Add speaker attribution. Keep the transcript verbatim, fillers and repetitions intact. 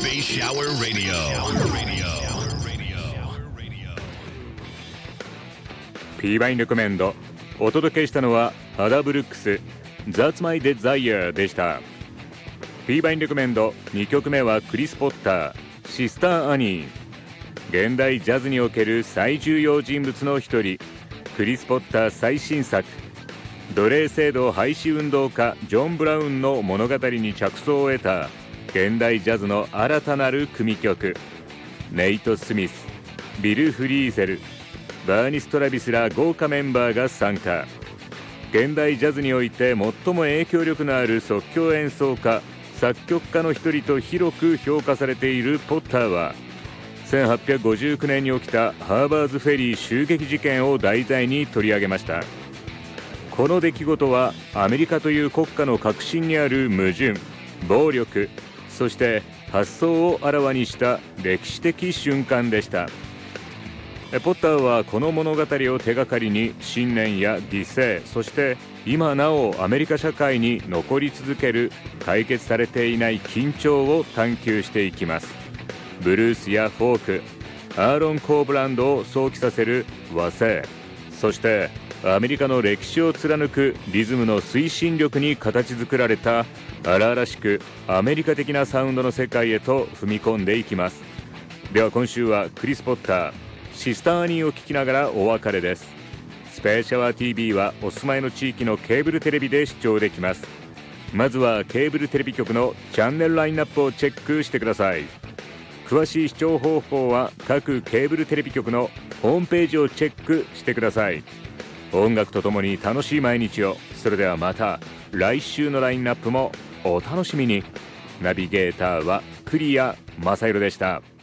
Speaker 1: Space Shower Radio.
Speaker 2: P バインレコメンドお届けしたのはアダブルックス That's My Desire でした。 P バインレコメンドにきょくめはクリス・ポッターシスター・アニー。現代ジャズにおける最重要人物の一人クリス・ポッター最新作、奴隷制度廃止運動家ジョン・ブラウンの物語に着想を得た現代ジャズの新たなる組曲。ネイト・スミス、ビル・フリーゼル、バーニス・トラビスら豪華メンバーが参加。現代ジャズにおいて最も影響力のある即興演奏家作曲家の一人と広く評価されているポッターはせんはっぴゃくごじゅうきゅうねんに起きたハーバーズフェリー襲撃事件を題材に取り上げました。この出来事はアメリカという国家の核心にある矛盾、暴力、そして発想をあらわにした歴史的瞬間でした。ポッターはこの物語を手がかりに信念や犠牲、そして今なおアメリカ社会に残り続ける解決されていない緊張を探求していきます。ブルースやフォーク、アーロン・コーブランドを想起させる和声、そしてアメリカの歴史を貫くリズムの推進力に形作られた荒々しくアメリカ的なサウンドの世界へと踏み込んでいきます。では今週はクリス・ポッターシスター・アニーを聞きながらお別れです。スペーシャワー ティービー はお住まいの地域のケーブルテレビで視聴できます。まずはケーブルテレビ局のチャンネルラインナップをチェックしてください。詳しい視聴方法は各ケーブルテレビ局のホームページをチェックしてください。音楽とともに楽しい毎日を。それではまた来週のラインナップもお楽しみに。ナビゲーターは栗谷正宏でした。